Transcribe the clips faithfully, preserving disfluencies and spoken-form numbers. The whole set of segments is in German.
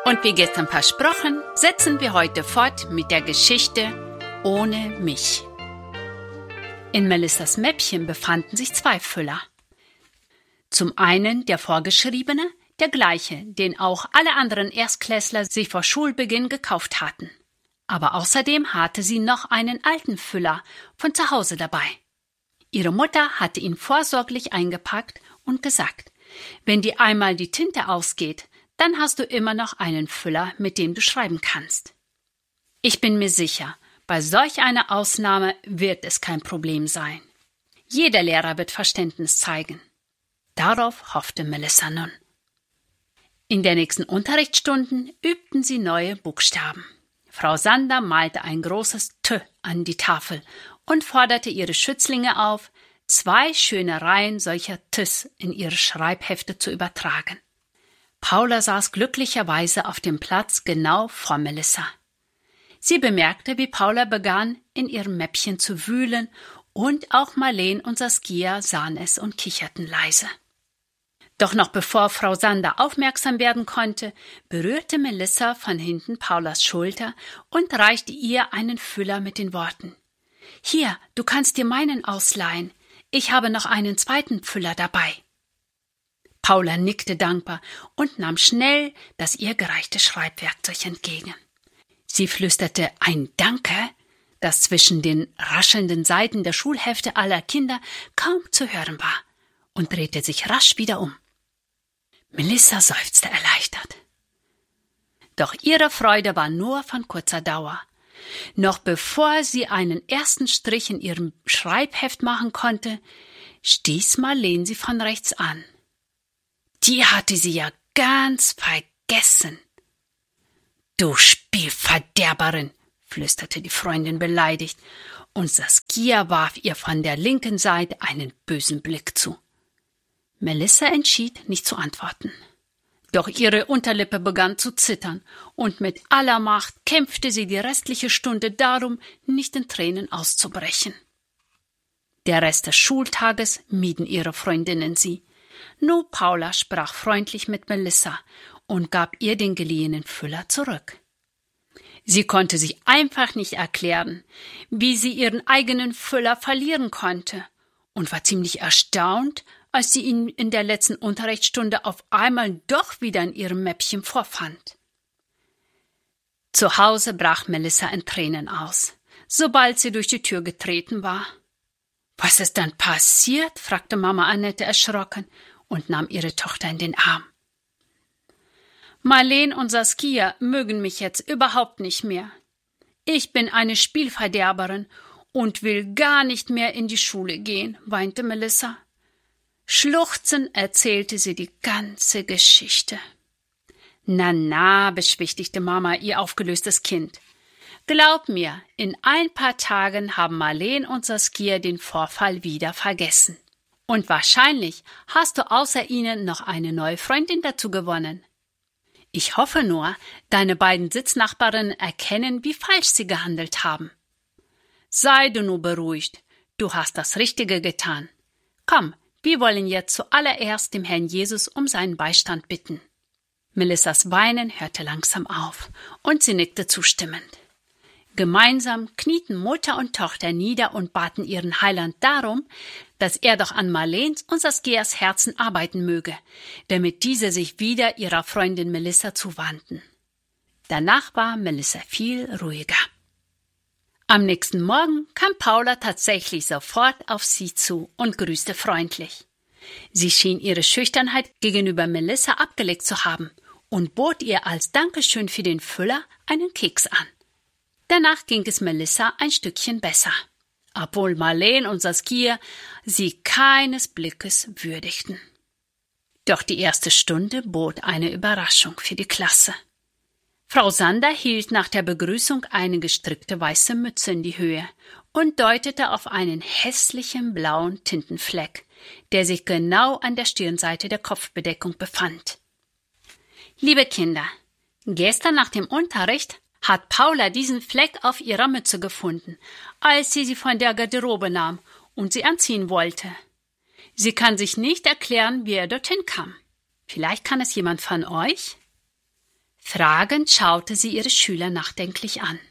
Und wie gestern versprochen, setzen wir heute fort mit der Geschichte Ohne mich. In Melissas Mäppchen befanden sich zwei Füller. Zum einen der vorgeschriebene, der gleiche, den auch alle anderen Erstklässler sich vor Schulbeginn gekauft hatten. Aber außerdem hatte sie noch einen alten Füller von zu Hause dabei. Ihre Mutter hatte ihn vorsorglich eingepackt und gesagt, wenn dir einmal die Tinte ausgeht, dann hast du immer noch einen Füller, mit dem du schreiben kannst. Ich bin mir sicher, bei solch einer Ausnahme wird es kein Problem sein. Jeder Lehrer wird Verständnis zeigen. Darauf hoffte Melissa nun. In den nächsten Unterrichtsstunden übten sie neue Buchstaben. Frau Sander malte ein großes T an die Tafel und forderte ihre Schützlinge auf, zwei schöne Reihen solcher Ts in ihre Schreibhefte zu übertragen. Paula saß glücklicherweise auf dem Platz genau vor Melissa. Sie bemerkte, wie Paula begann, in ihrem Mäppchen zu wühlen, und auch Marleen und Saskia sahen es und kicherten leise. Doch noch bevor Frau Sander aufmerksam werden konnte, berührte Melissa von hinten Paulas Schulter und reichte ihr einen Füller mit den Worten: »Hier, du kannst dir meinen ausleihen. Ich habe noch einen zweiten Füller dabei.« Paula nickte dankbar und nahm schnell das ihr gereichte Schreibwerkzeug entgegen. Sie flüsterte ein Danke, das zwischen den raschelnden Seiten der Schulhefte aller Kinder kaum zu hören war, und drehte sich rasch wieder um. Melissa seufzte erleichtert. Doch ihre Freude war nur von kurzer Dauer. Noch bevor sie einen ersten Strich in ihrem Schreibheft machen konnte, stieß Marleen sie von rechts an. Die hatte sie ja ganz vergessen. »Du Spielverderberin«, flüsterte die Freundin beleidigt, und Saskia warf ihr von der linken Seite einen bösen Blick zu. Melissa entschied, nicht zu antworten. Doch ihre Unterlippe begann zu zittern, und mit aller Macht kämpfte sie die restliche Stunde darum, nicht in Tränen auszubrechen. Der Rest des Schultages mieden ihre Freundinnen sie. Nur Paula sprach freundlich mit Melissa und gab ihr den geliehenen Füller zurück. Sie konnte sich einfach nicht erklären, wie sie ihren eigenen Füller verlieren konnte, und war ziemlich erstaunt, als sie ihn in der letzten Unterrichtsstunde auf einmal doch wieder in ihrem Mäppchen vorfand. Zu Hause brach Melissa in Tränen aus, sobald sie durch die Tür getreten war. »Was ist denn passiert?« fragte Mama Annette erschrocken und nahm ihre Tochter in den Arm. »Marleen und Saskia mögen mich jetzt überhaupt nicht mehr. Ich bin eine Spielverderberin und will gar nicht mehr in die Schule gehen«, weinte Melissa. Schluchzend erzählte sie die ganze Geschichte. »Na, na«, beschwichtigte Mama ihr aufgelöstes Kind. »Glaub mir, in ein paar Tagen haben Marleen und Saskia den Vorfall wieder vergessen. Und wahrscheinlich hast du außer ihnen noch eine neue Freundin dazu gewonnen. Ich hoffe nur, deine beiden Sitznachbarinnen erkennen, wie falsch sie gehandelt haben. Sei du nur beruhigt, du hast das Richtige getan. Komm, wir wollen jetzt zuallererst dem Herrn Jesus um seinen Beistand bitten.« Melissas Weinen hörte langsam auf, und sie nickte zustimmend. Gemeinsam knieten Mutter und Tochter nieder und baten ihren Heiland darum, dass er doch an Marleens und Saskias Herzen arbeiten möge, damit diese sich wieder ihrer Freundin Melissa zuwandten. Danach war Melissa viel ruhiger. Am nächsten Morgen kam Paula tatsächlich sofort auf sie zu und grüßte freundlich. Sie schien ihre Schüchternheit gegenüber Melissa abgelegt zu haben und bot ihr als Dankeschön für den Füller einen Keks an. Danach ging es Melissa ein Stückchen besser, obwohl Marleen und Saskia sie keines Blickes würdigten. Doch die erste Stunde bot eine Überraschung für die Klasse. Frau Sander hielt nach der Begrüßung eine gestrickte weiße Mütze in die Höhe und deutete auf einen hässlichen blauen Tintenfleck, der sich genau an der Stirnseite der Kopfbedeckung befand. »Liebe Kinder, gestern nach dem Unterricht hat Paula diesen Fleck auf ihrer Mütze gefunden, als sie sie von der Garderobe nahm und sie anziehen wollte. Sie kann sich nicht erklären, wie er dorthin kam. Vielleicht kann es jemand von euch?« Fragend schaute sie ihre Schüler nachdenklich an.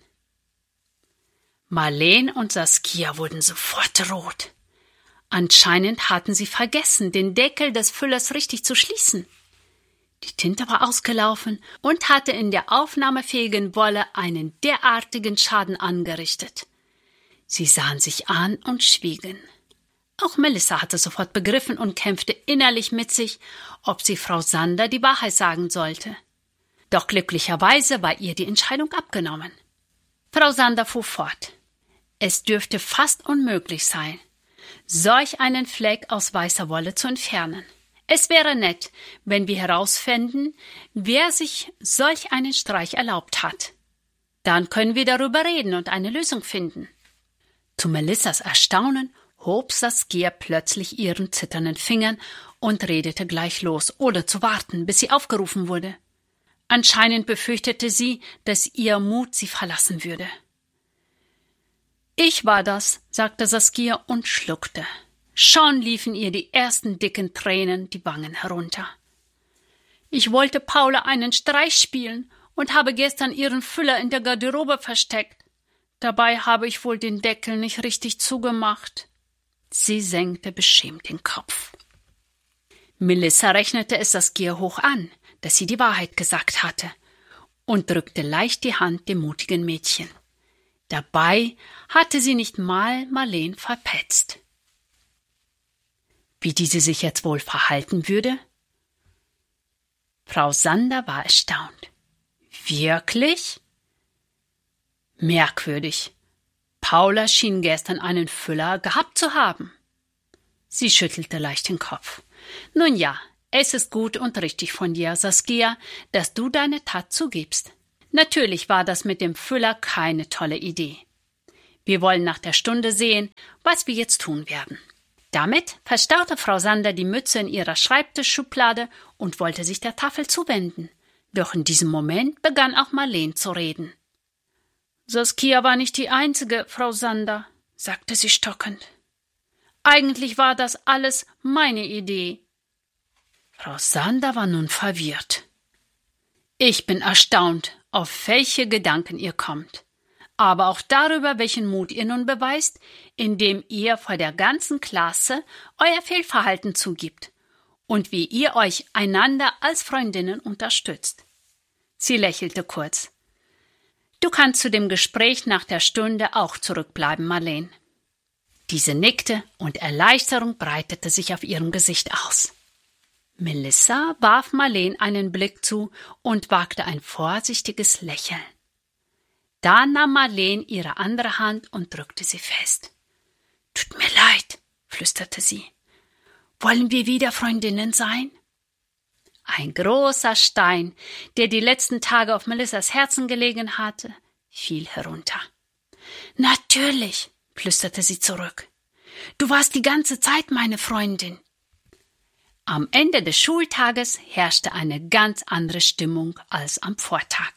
Marleen und Saskia wurden sofort rot. Anscheinend hatten sie vergessen, den Deckel des Füllers richtig zu schließen. Die Tinte war ausgelaufen und hatte in der aufnahmefähigen Wolle einen derartigen Schaden angerichtet. Sie sahen sich an und schwiegen. Auch Melissa hatte sofort begriffen und kämpfte innerlich mit sich, ob sie Frau Sander die Wahrheit sagen sollte. Doch glücklicherweise war ihr die Entscheidung abgenommen. Frau Sander fuhr fort. Es dürfte fast unmöglich sein, solch einen Fleck aus weißer Wolle zu entfernen. Es wäre nett, wenn wir herausfänden, wer sich solch einen Streich erlaubt hat. Dann können wir darüber reden und eine Lösung finden. Zu Melissas Erstaunen hob Saskia plötzlich ihren zitternden Fingern und redete gleich los, ohne zu warten, bis sie aufgerufen wurde. Anscheinend befürchtete sie, dass ihr Mut sie verlassen würde. »Ich war das«, sagte Saskia und schluckte. Schon liefen ihr die ersten dicken Tränen die Wangen herunter. »Ich wollte Paula einen Streich spielen und habe gestern ihren Füller in der Garderobe versteckt. Dabei habe ich wohl den Deckel nicht richtig zugemacht.« Sie senkte beschämt den Kopf. Melissa rechnete es Saskia hoch an, dass sie die Wahrheit gesagt hatte, und drückte leicht die Hand dem mutigen Mädchen. Dabei hatte sie nicht mal Marleen verpetzt. Wie diese sich jetzt wohl verhalten würde? Frau Sander war erstaunt. Wirklich? Merkwürdig. Paula schien gestern einen Füller gehabt zu haben. Sie schüttelte leicht den Kopf. Nun ja, es ist gut und richtig von dir, Saskia, dass du deine Tat zugibst. Natürlich war das mit dem Füller keine tolle Idee. Wir wollen nach der Stunde sehen, was wir jetzt tun werden. Damit verstaute Frau Sander die Mütze in ihrer Schreibtischschublade und wollte sich der Tafel zuwenden. Doch in diesem Moment begann auch Marleen zu reden. »Saskia war nicht die Einzige, Frau Sander«, sagte sie stockend. »Eigentlich war das alles meine Idee.« Frau Sander war nun verwirrt. »Ich bin erstaunt, auf welche Gedanken ihr kommt, aber auch darüber, welchen Mut ihr nun beweist, indem ihr vor der ganzen Klasse euer Fehlverhalten zugibt und wie ihr euch einander als Freundinnen unterstützt.« Sie lächelte kurz. »Du kannst zu dem Gespräch nach der Stunde auch zurückbleiben, Marleen.« Diese nickte und Erleichterung breitete sich auf ihrem Gesicht aus. Melissa warf Marleen einen Blick zu und wagte ein vorsichtiges Lächeln. Da nahm Marleen ihre andere Hand und drückte sie fest. »Tut mir leid«, flüsterte sie. »Wollen wir wieder Freundinnen sein?« Ein großer Stein, der die letzten Tage auf Melissas Herzen gelegen hatte, fiel herunter. »Natürlich«, flüsterte sie zurück. »Du warst die ganze Zeit meine Freundin.« Am Ende des Schultages herrschte eine ganz andere Stimmung als am Vortag.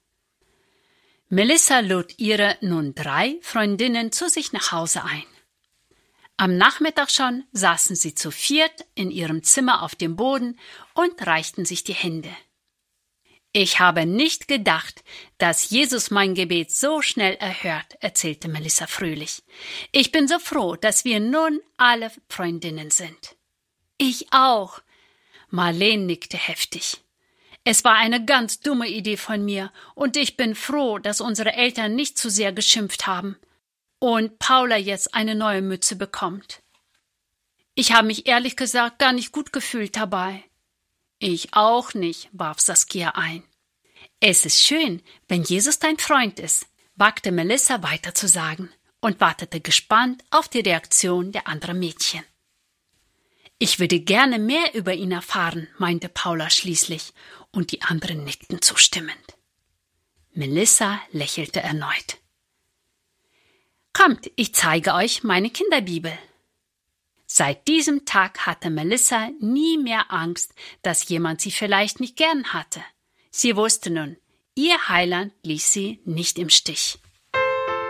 Melissa lud ihre nun drei Freundinnen zu sich nach Hause ein. Am Nachmittag schon saßen sie zu viert in ihrem Zimmer auf dem Boden und reichten sich die Hände. »Ich habe nicht gedacht, dass Jesus mein Gebet so schnell erhört«, erzählte Melissa fröhlich. »Ich bin so froh, dass wir nun alle Freundinnen sind.« »Ich auch«, Marleen nickte heftig. »Es war eine ganz dumme Idee von mir und ich bin froh, dass unsere Eltern nicht zu sehr geschimpft haben und Paula jetzt eine neue Mütze bekommt. Ich habe mich ehrlich gesagt gar nicht gut gefühlt dabei.« »Ich auch nicht«, warf Saskia ein. »Es ist schön, wenn Jesus dein Freund ist«, wagte Melissa weiter zu sagen und wartete gespannt auf die Reaktion der anderen Mädchen. »Ich würde gerne mehr über ihn erfahren«, meinte Paula schließlich, und die anderen nickten zustimmend. Melissa lächelte erneut. »Kommt, ich zeige euch meine Kinderbibel.« Seit diesem Tag hatte Melissa nie mehr Angst, dass jemand sie vielleicht nicht gern hatte. Sie wusste nun, ihr Heiland ließ sie nicht im Stich.